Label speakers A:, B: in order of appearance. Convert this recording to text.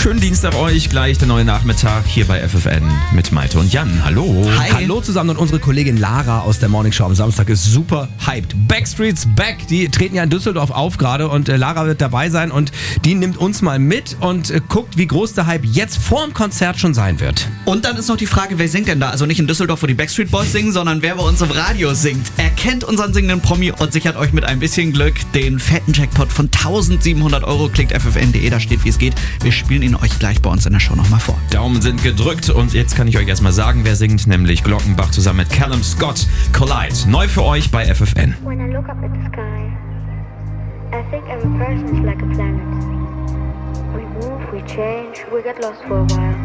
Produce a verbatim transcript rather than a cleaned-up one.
A: Schönen Dienstag euch, gleich der neue Nachmittag hier bei F F N mit Malte und Jan. Hallo.
B: Hi. Hallo zusammen und unsere Kollegin Lara aus der Morning Show am Samstag ist super hyped. Backstreet's back, die treten ja in Düsseldorf auf gerade und äh, Lara wird dabei sein und die nimmt uns mal mit und äh, guckt, wie groß der Hype jetzt vorm Konzert schon sein wird.
C: Und dann ist noch die Frage, wer singt denn da? Also nicht in Düsseldorf, wo die Backstreet Boys singen, sondern wer bei uns im Radio singt. Er kennt unseren singenden Promi und sichert euch mit ein bisschen Glück den fetten Jackpot von eintausendsiebenhundert Euro. Klickt f f n punkt d e, da steht, wie es geht. Wir spielen ihn euch gleich bei uns in der Show nochmal vor.
A: Daumen sind gedrückt und jetzt kann ich euch erstmal sagen, wer singt, nämlich Glockenbach zusammen mit Callum Scott. Collide, neu für euch bei F F N.
D: When I look up at the sky, I think every person's like a planet. We move, we change, we get lost for a while.